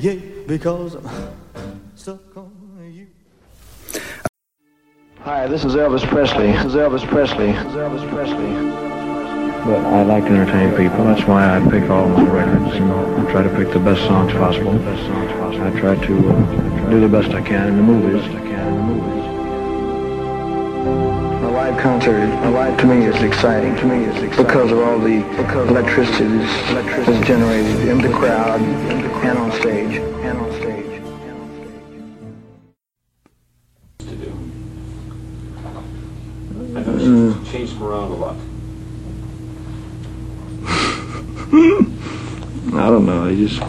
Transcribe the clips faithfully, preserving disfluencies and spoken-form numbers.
Yeah, because I'm stuck on you. Hi, this is Elvis Presley. This is Elvis Presley. This is Elvis Presley. But I like to entertain people. That's why I pick all my records and I try to pick the best songs possible. I try to uh, do the best I can in the movies. A live concert, a live to me is exciting. To me is exciting because of all the electricity that's generated in the crowd and on stage. And on stage. To do. I noticed you changed them around a lot. I don't know. I just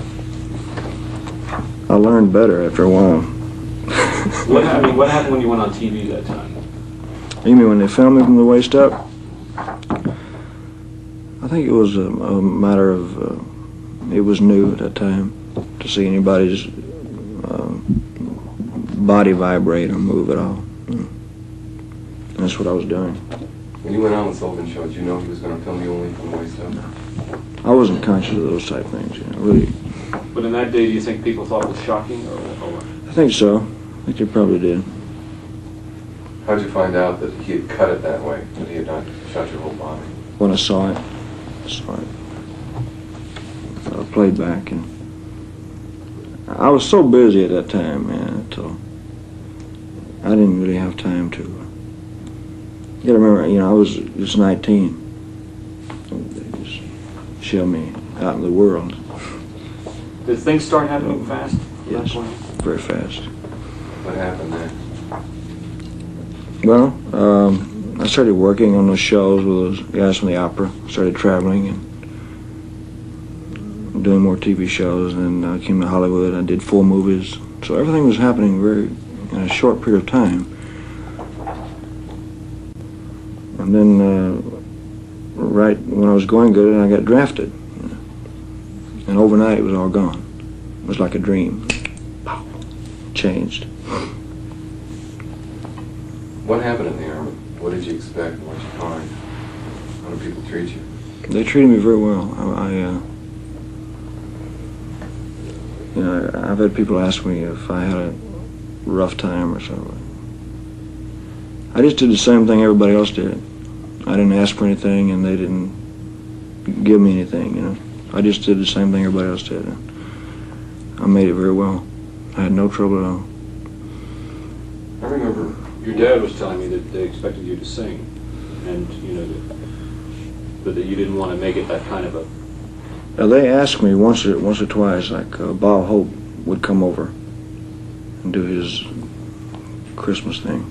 I learned better after a while. What I mean, what happened when you went on T V that time? You mean when they filmed me from the waist up? I think it was a, a matter of uh, it was new at that time to see anybody's uh, body vibrate or move at all. And that's what I was doing. When you went on with Sullivan Show, did you know he was going to film you only from the waist up? No. I wasn't conscious of those type things, you know, really. But in that day, do you think people thought it was shocking, or, or what? I think so. I think they probably did. How'd you find out that he had cut it that way, that he had not shot your whole body? When I saw it, I saw it. I played back, and I was so busy at that time, man, so I didn't really have time to. You gotta remember, you know, I was just nineteen. They just showed me out in the world. Did things start happening fast? Yes, very fast. What happened there? Well, um, I started working on those shows with those guys from the opera. Started traveling and doing more T V shows, and I came to Hollywood. I did full movies, so everything was happening very in a short period of time. And then, uh, right when I was going good, I got drafted, and overnight it was all gone. It was like a dream. Pow. Changed. What happened in the Army? What did you expect and what did you find? How do people treat you? They treated me very well. I, I uh, you know, I've had people ask me if I had a rough time or something. I just did the same thing everybody else did. I didn't ask for anything, and they didn't give me anything, you know. I just did the same thing everybody else did. And I made it very well. I had no trouble at all. I remember your dad was telling me that they expected you to sing, and, you know, that, but that you didn't want to make it that kind of a... Now, they asked me once or, once or twice, like uh, Bob Hope would come over and do his Christmas thing.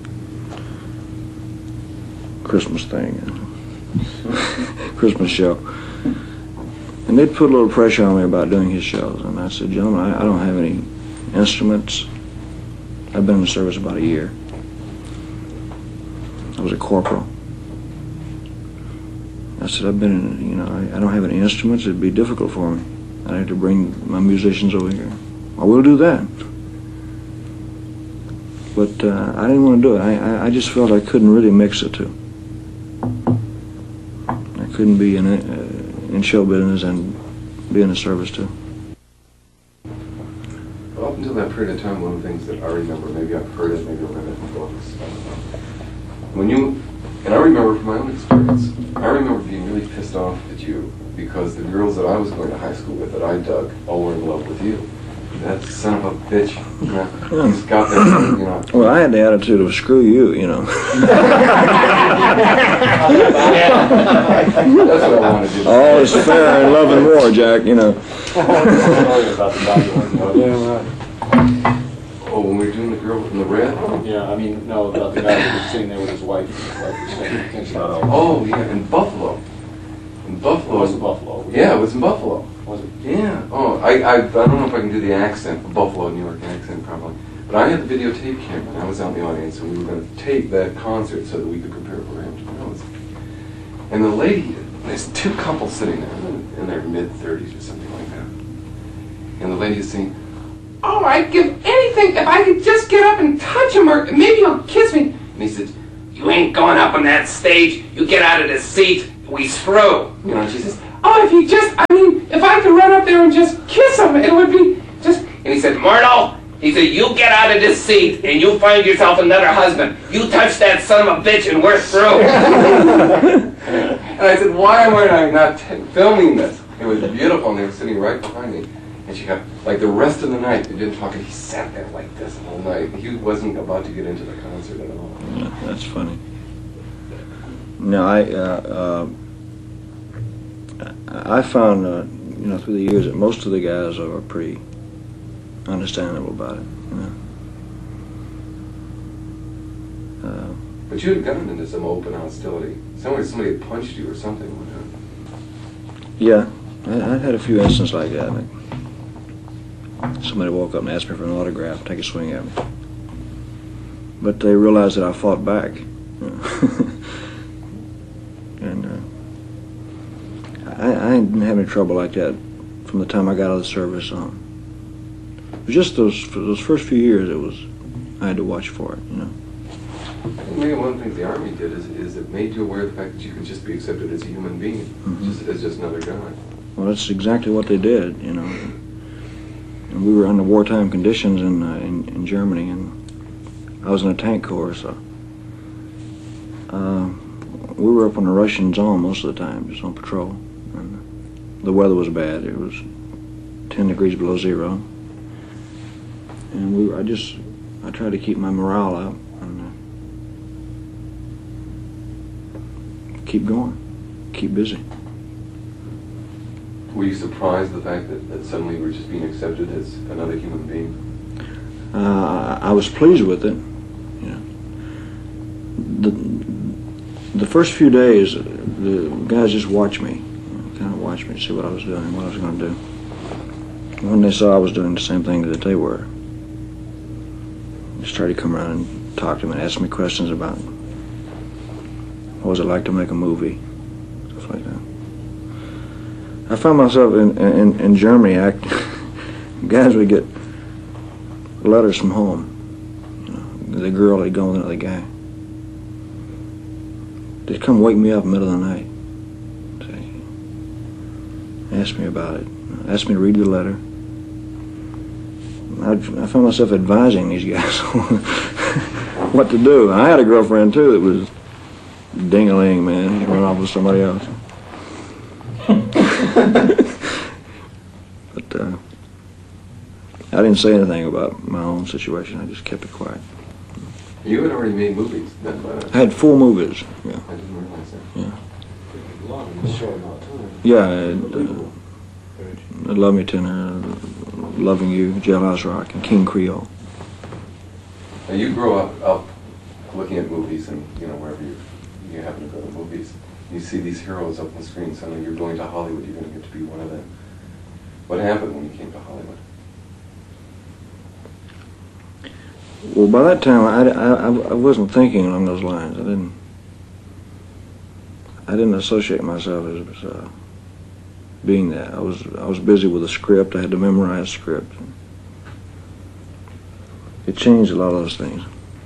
Christmas thing. Christmas show. And they'd put a little pressure on me about doing his shows. And I said, gentlemen, I, I don't have any instruments. I've been in the service about a year. I was a corporal. I said, I've been in, you know, I, I don't have any instruments. It'd be difficult for me. I have to bring my musicians over here. I will do that. But uh, I didn't want to do it. I, I, I just felt I couldn't really mix the two. I couldn't be in, uh, in show business and be in the service too. Well, up until that period of time, one of the things that I remember, maybe I've heard it, maybe I've read it in books, when you, and I remember from my own experience, I remember being really pissed off at you because the girls that I was going to high school with, that I dug, all were in love with you. That son of a bitch, you know, he's got that, you know. Well, I had the attitude of screw you, you know. That's what I want to do. All is fair in love and war, Jack, you know. Oh, when we were doing the girl in the red? Yeah, I mean, no, about the guy who was sitting there with his wife. Oh, yeah, in Buffalo. In Buffalo. It was in Buffalo. Yeah, it was in Buffalo. Was it? Yeah. Oh, I, I, I don't know if I can do the accent, the Buffalo, New York accent, probably. But I had the videotape camera, and I was out in the audience, and we were going to tape that concert so that we could prepare for him to know. And the lady, there's two couples sitting there in their mid-thirties or something like that. And the lady is saying, "Oh, I'd give anything if I could just get up and touch him, or maybe he'll kiss me." And he says, "You ain't going up on that stage. You get out of the seat. We screw." You know, and she says, "Oh, if he just, I mean, if I could run up there and just kiss him, it would be just, and he said, Myrtle, he said, you get out of this seat and you find yourself another husband. You touch that son of a bitch and we're through. And I said, why am I not t- filming this? It was beautiful, and they were sitting right behind me. And she got, like the rest of the night, they didn't talk, and he sat there like this all night. He wasn't about to get into the concert at all. Yeah, that's funny. No, I, uh, uh, I found, uh, you know, through the years that most of the guys are pretty understandable about it, you know. Uh, But you had gotten into some open hostility. Somewhere somebody had punched you or something. yeah, I, I had a few instances like that. Like somebody woke up and asked me for an autograph, take a swing at me. But they realized that I fought back. You know. And uh, I, I didn't have any trouble like that from the time I got out of the service on. It was just those for those first few years. It was I had to watch for it, you know. I think maybe one of the things the Army did is, is it made you aware of the fact that you could just be accepted as a human being, Mm-hmm. just as just another guy. Well, that's exactly what they did, you know. And we were under wartime conditions in, uh, in in Germany, and I was in a tank corps, so uh, we were up on the Russian zone most of the time, just on patrol. And the weather was bad; it was ten degrees below zero, and we. Were, I just I tried to keep my morale up and uh, keep going, keep busy. Were you surprised the fact that, that suddenly you were just being accepted as another human being? Uh, I was pleased with it. You know, the the first few days, the guys just watched me, you know, kind of watched me to see what I was doing, what I was going to do. When they saw I was doing the same thing that they were, they started to come around and talk to me and ask me questions about what was it like to make a movie, stuff like that. I found myself in in, in Germany. I, guys would get letters from home. You know, the girl had gone with another guy. They'd come wake me up in the middle of the night. Say, ask me about it. Ask me to read the letter. I, I found myself advising these guys what to do. I had a girlfriend too that was ding-a-ling, man. She'd run off with somebody else. But uh, I didn't say anything about my own situation. I just kept it quiet. You had already made movies. That's what I had four movies. Yeah. I didn't realize that. Yeah. A lot in a short amount of time. Yeah. And, uh, Love Me Tender, Loving You, Jailhouse Rock, and King Creole. Now you grow up, up looking at movies, and you know wherever you you happen to go to movies, you see these heroes up on the screen. Suddenly you're going to Hollywood. You're going to get to be one of them. What happened when you came to Hollywood? Well, by that time, I, I, I wasn't thinking along those lines. I didn't. I didn't associate myself as uh, being that. I was I was busy with a script. I had to memorize a script. It changed a lot of those things.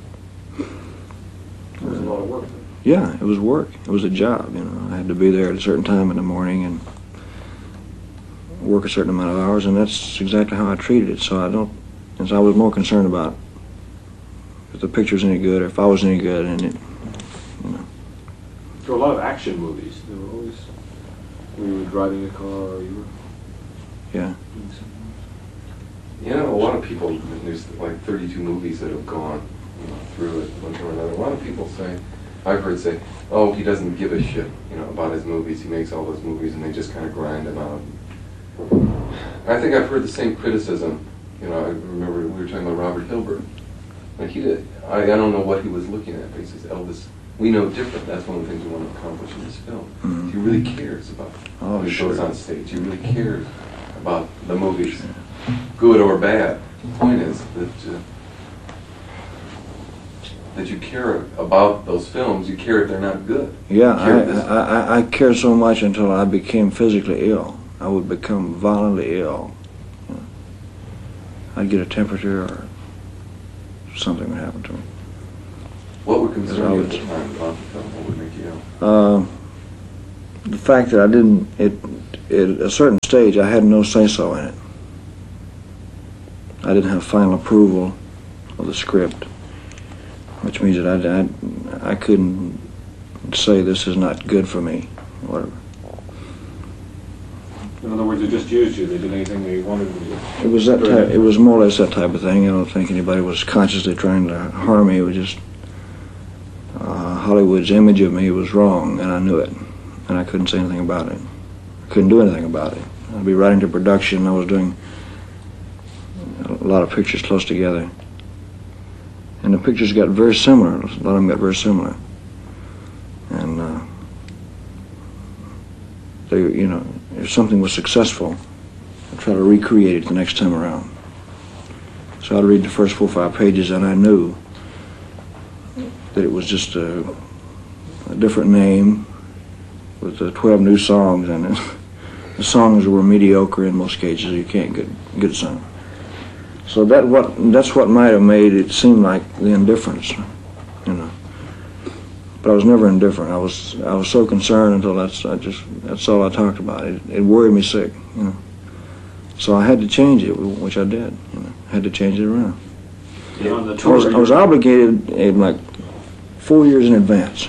It was a lot of work. Yeah, it was work. It was a job. You know, I had to be there at a certain time in the morning and work a certain amount of hours, and that's exactly how I treated it. So I don't. And so I was more concerned about if the picture was any good or if I was any good, and it, you know. There were a lot of action movies. There were always, when you were driving a car or you were Yeah. doing something. You know, a lot of people, there's like thirty-two movies that have gone, you know, through it one time or another. A lot of people say, I've heard say, oh, he doesn't give a shit, you know, about his movies. He makes all those movies and they just kind of grind them out. I think I've heard the same criticism. You know, I remember we were talking about Robert Hilbert. Like he did, I, I don't know what he was looking at, but he says, Elvis, we know different. That's one of the things we want to accomplish in this film. Mhm. He really cares about Oh, what he sure. goes on stage. He really cares about the movies, good or bad. The point is that uh, that you care about those films. You care if they're not good. Yeah, You care I, if this- I, I, I cared so much until I became physically ill. I would become violently ill. You know. I'd get a temperature or something would happen to me. What would concern you at the Because time about the film? What would make you ill? Uh, the fact that I didn't, it, it, at a certain stage, I had no say-so in it. I didn't have final approval of the script, which means that I, I, I couldn't say this is not good for me, or whatever. In other words, they just used you. They did anything they wanted to do. It was that type, it was more or less that type of thing. I don't think anybody was consciously trying to harm me. It was just uh, Hollywood's image of me was wrong, and I knew it, and I couldn't say anything about it. I couldn't do anything about it. I'd be writing to production. I was doing a lot of pictures close together, and the pictures got very similar. A lot of them got very similar, and uh, they, you know, if something was successful, I'd try to recreate it the next time around. So I'd read the first four or five pages, and I knew that it was just a, a different name with the twelve new songs, and the songs were mediocre in most cases. You can't get get some. So that what that's what might have made it seem like the indifference, you know. But I was never indifferent. I was I was so concerned until that's I just that's all I talked about. It, it worried me sick, you know. So I had to change it, which I did. You know, I had to change it around. You know, on the I tour, was, I was obligated in like four years in advance.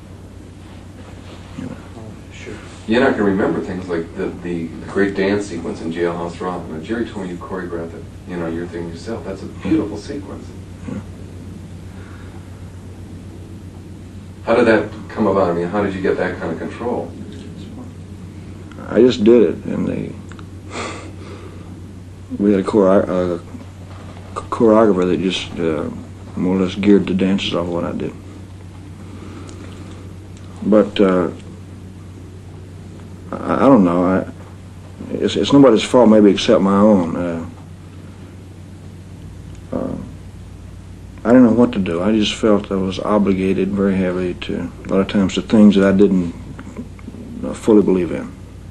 You're not going to remember things like the, the, the great dance sequence in Jailhouse Rock. Now, Jerry told me you choreographed it. You know, you're thinking yourself, that's a beautiful sequence. Yeah. How did that come about? I mean, how did you get that kind of control? I just did it, and they we had a, chore, a choreographer that just uh, more or less geared the dances off what I did. But uh, I, I don't know. I, it's, it's nobody's fault, maybe except my own. Uh, uh, I didn't know what to do. I just felt I was obligated very heavily to a lot of times to things that I didn't uh, fully believe in,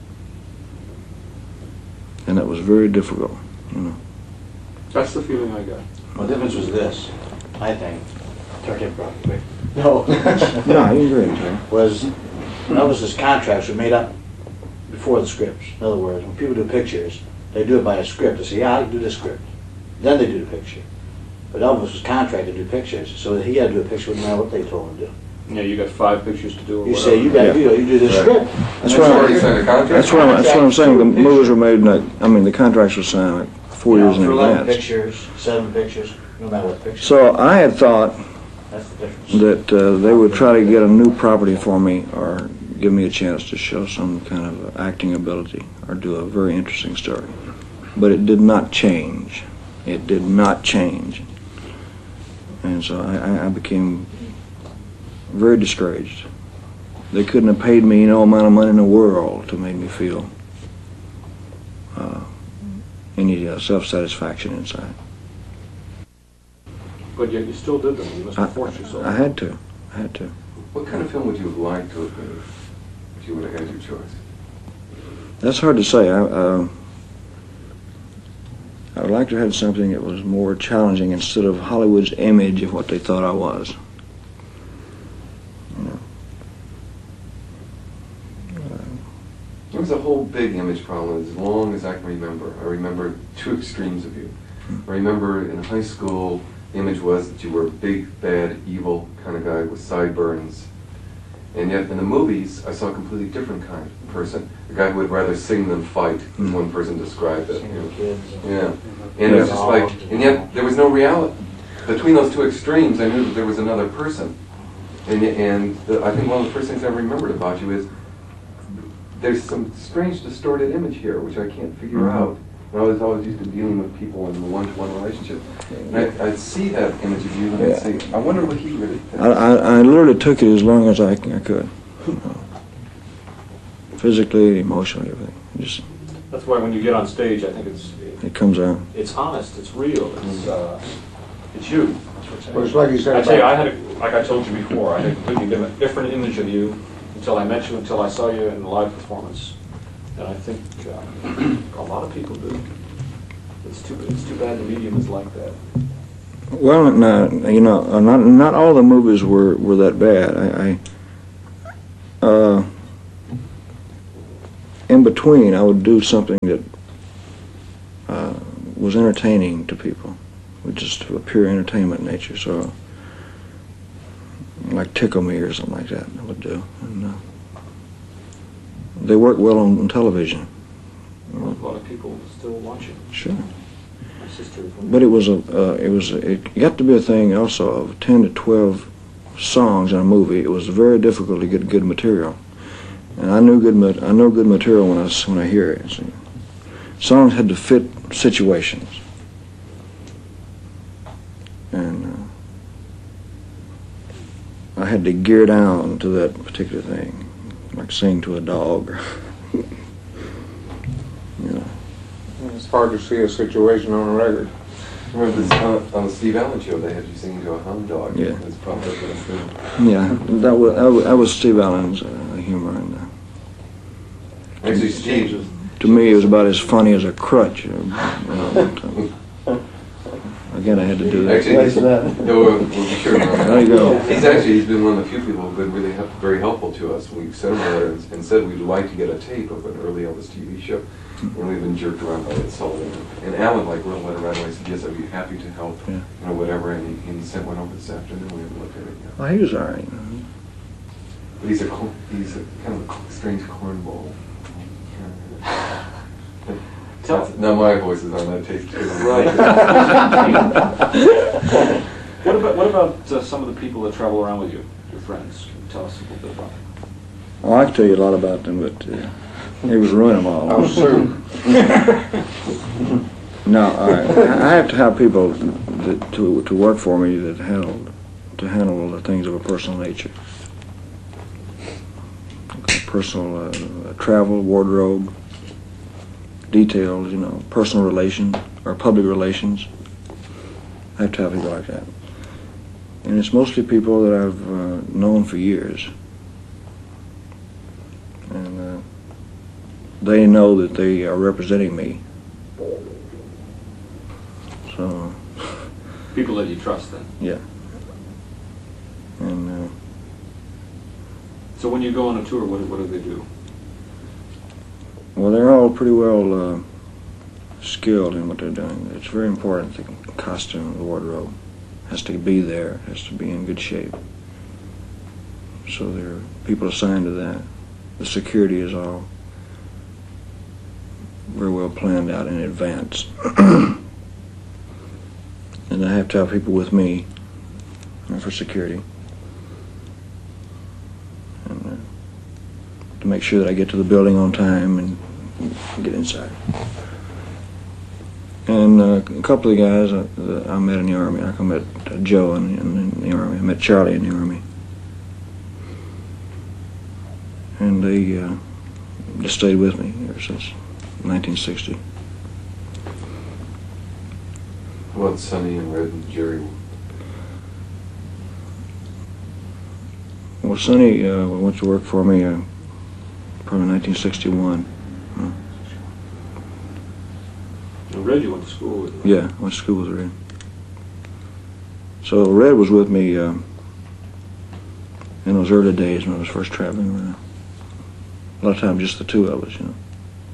and that was very difficult. You know. that's the feeling I got. Well, the difference was this, I think. Turn it real quick. No. No, you agree, Terry. Was Elvis's contracts were made up before the scripts. In other words, when people do pictures, they do it by a script. They say, yeah, I can do this script. Then they do the picture. But Elvis was contracted to do pictures, so he had to do a picture no matter what they told him to do. Yeah, you got five pictures to do. Or You whatever. say, you got to Yeah. do you do this Right. script. That's You what already I'm, signed a contract? that's what I'm, that's what I'm saying. The movies were made, like, I mean, the contracts were signed like four You know, years in for eleven advance. pictures, seven pictures, no matter what picture. So I had thought That's the difference. that uh, they would try to get a new property for me or give me a chance to show some kind of acting ability or do a very interesting story. But it did not change. It did not change. And so I, I- I became very discouraged. They couldn't have paid me no amount of money in the world to make me feel uh, any uh, self-satisfaction inside. But yet you still did them. You must I, have forced yourself. I had to. I had to. What kind of film would you have liked to have made if you would have had your choice? That's hard to say. I, uh, I would like to have had something that was more challenging instead of Hollywood's image of what they thought I was. You know. There was a whole big image problem as long as I can remember. I remember two extremes of you. I remember in high school, the image was that you were a big, bad, evil kind of guy with sideburns. And yet in the movies, I saw a completely different kind of person. A guy who would rather sing than fight, as one person described it. You know. Kids. Yeah. And it was just like, and yet there was no reality. Between those two extremes, I knew that there was another person. And, y- and the, I think one of the first things I remembered about you is there's some strange distorted image here, which I can't figure Mhm. out. And I was always used to dealing with people in a one-to-one relationship. And I, I'd see that image of you and I'd Yeah. say, I wonder what he really thinks. I, I, I literally took it as long as I, I could. You know. Physically, emotionally, everything. Just That's why when you get on stage, I think it's it comes out. it's honest, it's real, it's uh, it's you. Well, it's like you said I tell you, I about, had, a, like I told you before, I had a completely different, different image of you until I met you, until I saw you in the live performance. And I think uh, a lot of people do. It's too, it's too bad the medium is like that. Well, no, you know, uh, not not all the movies were, were that bad. I, I uh, in between, I would do something that uh, was entertaining to people, with just a pure entertainment nature. So, like Tickle Me or something like that, I would do. And uh, they work well on, on television. Well, a lot of people still watching. Sure. My sister. But it was a, uh, it was, a, it got to be a thing also of ten to twelve songs in a movie. It was very difficult to get good material, and I knew good, ma- I know good material when I when I hear it. See? Songs had to fit situations, and uh, I had to gear down to that particular thing, like sing to a dog, or you know. It's hard to see a situation on a record. Remember this on, on the Steve Allen show, they had you singing to a hound dog. Yeah. That's probably what it's been. Yeah, that was that was, that was Steve Allen's uh, humor, and uh, Actually, Steve. to me it was about as funny as a crutch. You know, so, again, I had to do that. Actually, he's, no, we'll, we'll be sure. There you go. He's actually he's been one of the few people who've been really help, very helpful to us. We've sent him a letter and, and said we'd like to get a tape of an early Elvis T V show. And we've been jerked around by Ed Sullivan. And Alan, like, wrote a letter right away, said, yes, I'd be happy to help, Yeah. you know, whatever. And he, and he sent one over this afternoon. We haven't looked at it yet. Well, he was all right. But he's a cor- he's a kind of a strange cornball. Tell- Now my voice is on that tape too. Right. What about what about uh, some of the people that travel around with you, your friends? Can you tell us a little bit about them? Well, I can tell you a lot about them, but uh, he was ruining them all. I'm certain. No, I, I have to have people that, to to work for me that handle to handle the things of a personal nature, okay, personal uh, travel, wardrobe, details, you know, personal relations or public relations. I have to have people like that, and it's mostly people that I've uh, known for years, and uh, they know that they are representing me. So, People that you trust, then. yeah. And uh, So when you go on a tour, what do, what do they do? well, they're all pretty well uh, skilled in what they're doing. It's very important. The costume, the wardrobe has to be there. Has to be in good shape. So there are people assigned to that. The security is all very well planned out in advance. And I have to have people with me uh, for security, and uh, to make sure that I get to the building on time and get inside. And uh, a couple of the guys uh, that I met in the Army, like I met uh, Joe in, in, in the Army, I met Charlie in the Army, and they uh, just stayed with me ever since nineteen sixty. How about Sonny and Red and Jerry? Well, Sonny uh, went to work for me uh, probably nineteen sixty-one. Uh, And Red, you went to school with. yeah, I went to school with Red. So Red was with me uh, in those early days when I was first traveling around. A lot of times just the two of us, you know.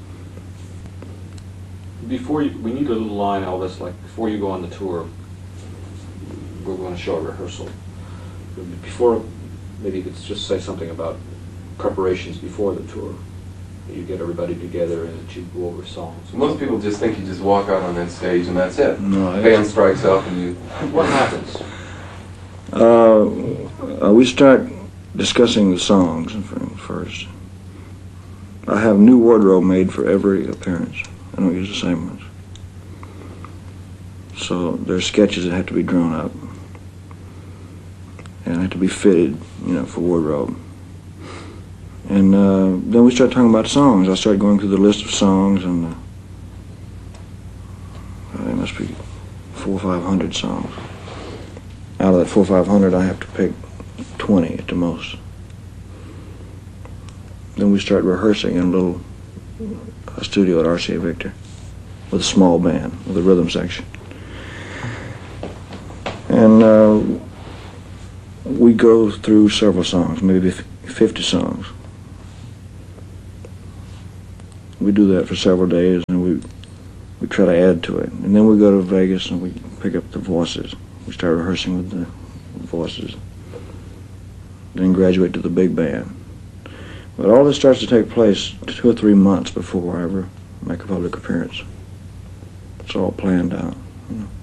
Before you, we need a little line, Elvis, like before you go on the tour, we're going to show a rehearsal. Before, maybe you could just say something about preparations before the tour. You get everybody together and that you go over songs. Most people just think you just walk out on that stage and that's it. No, I- Band strikes up and you. What happens? Uh, uh, we start discussing the songs first. I have new wardrobe made for every appearance. I don't use the same ones. So there's sketches that have to be drawn up and have to be fitted, you know, for wardrobe. And uh, then we start talking about songs. I start going through the list of songs, and uh, there must be four or five hundred songs. Out of that four or five hundred, I have to pick twenty at the most. Then we start rehearsing in a little a studio at R C A Victor with a small band, with a rhythm section. And uh, we go through several songs, maybe fifty songs. We do that for several days, and we we try to add to it. And then we go to Vegas and we pick up the voices. We start rehearsing with the voices. Then graduate to the big band. But all this starts to take place two or three months before I ever make a public appearance. It's all planned out. You know.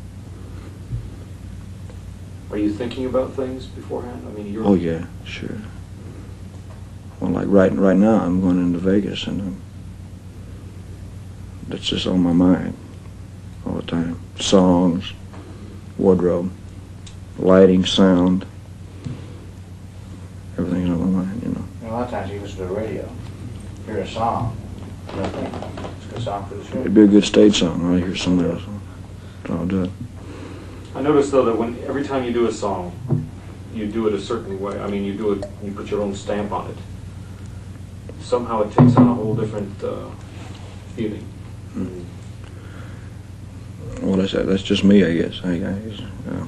Are you thinking about things beforehand? I mean, you're... Oh yeah, sure. Well, like right right now, I'm going into Vegas, and um, that's just on my mind all the time. Songs, wardrobe, lighting, sound, everything's on my mind, you know. You know, a lot of times you listen to the radio, hear a song, you know, think, it's a good song for the show. It'd be a good stage song. I hear somebody else. I'll do it. I notice though that when every time you do a song, you do it a certain way. I mean, you do it, you put your own stamp on it. Somehow it takes on a whole different uh, feeling. Hmm. Well, that's that's just me, I guess. I I, uh,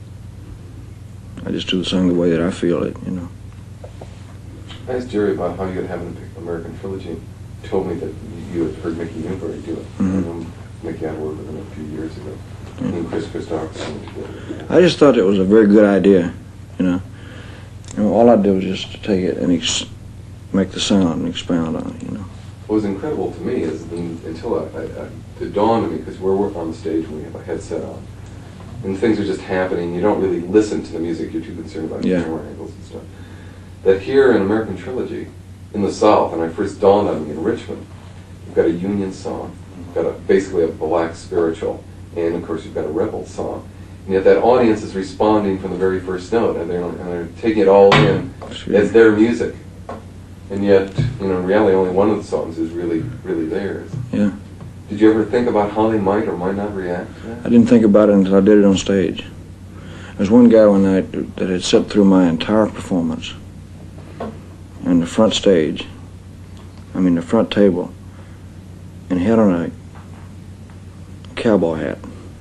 I just do the song the way that I feel it, you know. I asked Jerry about how you had having an American Trilogy. He told me that you had heard Mickey Newbury do it. Mm-hmm. I know Mickey had worked with him a few years ago. Mm-hmm. And Chris Christopherson together. I just thought it was a very good idea, you know. You know, all I did was just to take it and ex- make the sound and expound on it, you know. What was incredible to me is then, until I, I, I, it dawned on me, because we're working on the stage when we have a headset on, and things are just happening, you don't really listen to the music, you're too concerned about Yeah. camera angles and stuff. That here in American Trilogy, in the South, and I first dawned on me in Richmond, you've got a Union song, you've got a, basically a black spiritual, and of course you've got a rebel song. And yet that audience is responding from the very first note, and they're, and they're taking it all in Sure. as their music. And yet, you know, in reality, only one of the songs is really, really theirs. Yeah. Did you ever think about how they might or might not react to that? I didn't think about it until I did it on stage. There's one guy one night that had sat through my entire performance on the front stage, I mean the front table, and he had on a cowboy hat.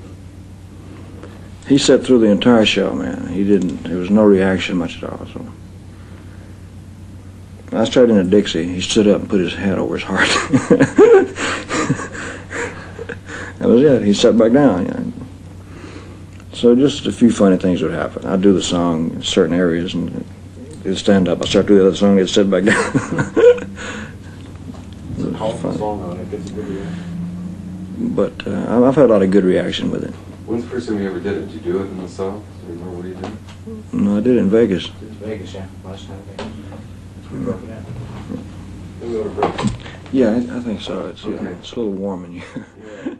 He sat through the entire show, man. He didn't, there was no reaction much at all. So I started into Dixie. He stood up and put his hat over his heart. That was it. He sat back down. You know. So just a few funny things would happen. I'd do the song in certain areas and it'd stand up. I'd start doing the other song, it'd sit back down. It's a powerful song though, and it gets a good reaction. But uh, I've had a lot of good reaction with it. When's the first time you ever did it? Did you do it in the South? Do you remember where you did it? No, I did it in Vegas. It's Vegas, yeah, last time Vegas. We broke it in. Then we ought to break. Yeah, I, I think so. It's, Okay. uh, it's a little warm in here. Yeah.